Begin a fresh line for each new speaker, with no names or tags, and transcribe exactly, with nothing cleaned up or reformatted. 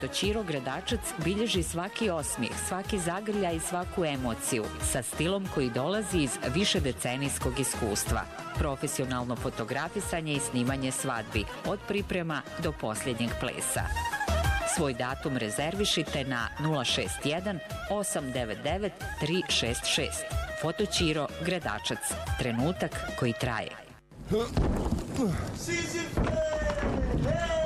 Ćiro Gradačac bilježi svaki osmijeh, svaki zagrljaj i svaku emociju sa stilom koji dolazi iz višedecenijskog iskustva. Profesionalno fotografisanje i snimanje svadbi, od priprema do posljednjeg plesa. Svoj datum rezervišite na nula šest jedan osam devet devet tri šest šest. Fotoćiro Gradačac. Trenutak koji traje.